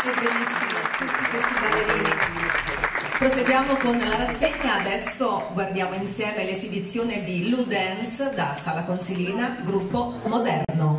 È bellissimo, tutti questi ballerini. Proseguiamo con la rassegna, adesso guardiamo insieme l'esibizione di Lou Dance da Sala Consilina, gruppo moderno.